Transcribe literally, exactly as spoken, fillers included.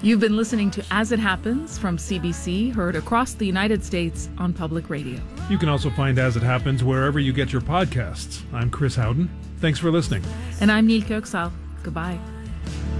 You've been listening to As It Happens from C B C, heard across the United States on public radio. You can also find As It Happens wherever you get your podcasts. I'm Chris Howden. Thanks for listening. And I'm Neil Köksal. Goodbye.